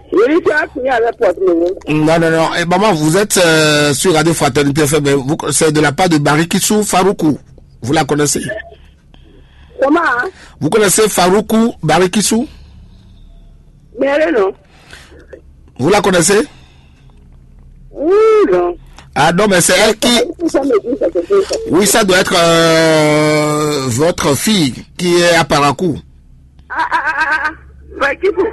Non, non, non. Et maman, vous êtes sur Radio Fraternité FM. C'est de la part de Barikissou Faroukou. Vous la connaissez? Comment? Vous connaissez Faroukou Barikissou? Mais non. Vous la connaissez? Oui, non. Ah non, mais c'est elle qui... Oui, ça doit être votre fille qui est à Parakou. Barikissou.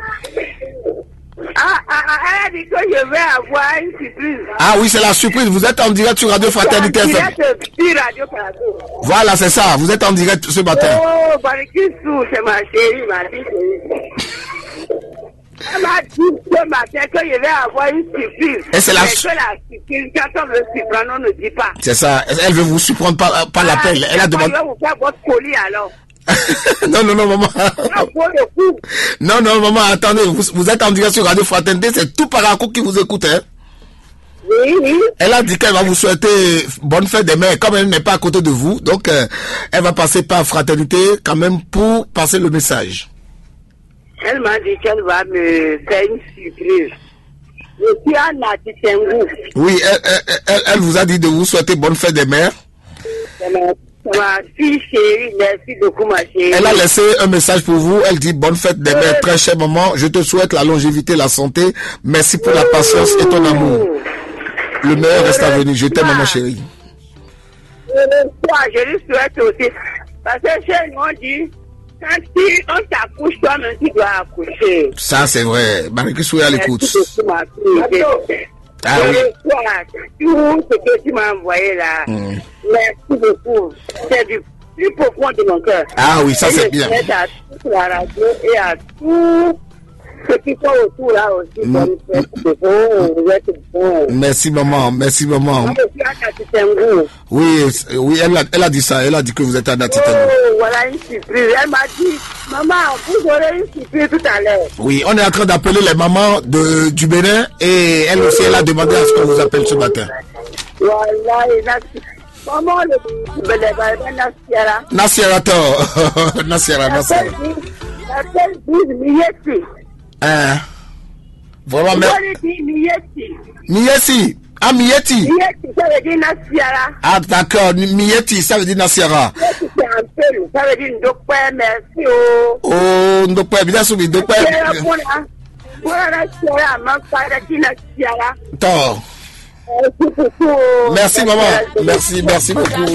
Elle a dit que je vais avoir une surprise. Ah oui, c'est la surprise. Vous êtes en direct sur Radio Fraternité FM. Voilà, c'est ça. Vous êtes en direct ce matin. Oh, Barikissou, c'est ma chérie, ma fille chérie. Elle m'a dit ce matin que je vais avoir une surprise. Et c'est la surprise, quand on veut surprendre, on ne dit pas. C'est ça. Elle veut vous surprendre par l'appel. Elle a demandé. Je vais vous faire votre colis alors. Non, non, non, maman. Non, non, maman, attendez. Vous êtes en direct sur Radio Fraternité. C'est tout Parakou qui vous écoute, hein? Oui, oui. Elle a dit qu'elle va vous souhaiter bonne fête des mères. Comme elle n'est pas à côté de vous, donc elle va passer par Fraternité quand même pour passer le message. Elle m'a dit qu'elle va me faire une surprise. Je suis à Natitengou. Oui, elle vous a dit de vous souhaiter bonne fête des mères. Ma fille chérie, merci beaucoup ma chérie. Elle a laissé un message pour vous. Elle dit bonne fête des mères, très cher maman. Je te souhaite la longévité, la santé. Merci pour la patience et ton amour. Le meilleur reste à venir. Je t'aime maman chérie. Je lui souhaite aussi. Parce que chez nous on dit, quand on t'accouche, toi-même tu dois accoucher. Ça c'est vrai. Barikissou est à l'écoute. Ah oui. Tout ce que tu m'as envoyé là, merci beaucoup. C'est du plus profond de mon cœur. Ah oui, ça c'est bien. Je à toute la radio et à tout ce qui sont autour là aussi. Merci maman, merci maman. Oui, oui, elle a dit ça. Elle a dit que vous êtes à Natitengou. Oh, voilà une surprise. Elle m'a dit, maman, vous aurez une surprise tout à l'heure. Oui, on est en train d'appeler les mamans du Bénin et elle aussi, elle a demandé à ce qu'on vous appelle ce matin. Voilà, maman, le Nassiara. Nassiara, Nassiara. La seule bise Mieti. Vraiment, Mieti. Mieti. Ah, Mieti. Mieti, ça veut dire Nassiara. Ah, d'accord. Mieti, ça veut dire Nassiara. Mieti, c'est un peu, ça veut dire Ndokwe, merci. Oh, Ndokwe, bien sûr, Ndokwe. Merci, maman. Merci beaucoup.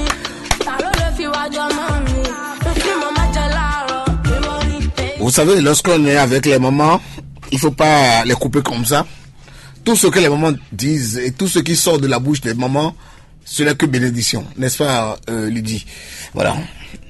Vous savez, lorsqu'on est avec les mamans, il ne faut pas les couper comme ça. Tout ce que les mamans disent et tout ce qui sort de la bouche des mamans, ce n'est que bénédiction. N'est-ce pas, Lydie? Voilà.